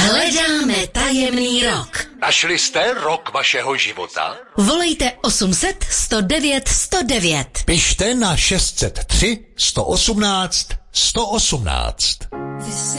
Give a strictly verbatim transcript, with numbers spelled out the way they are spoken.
Hledáme tajemný rok. Našli jste rok vašeho života? Volejte osm set, sto devět, sto devět. Pište na šest set tři, sto osmnáct, sto osmnáct.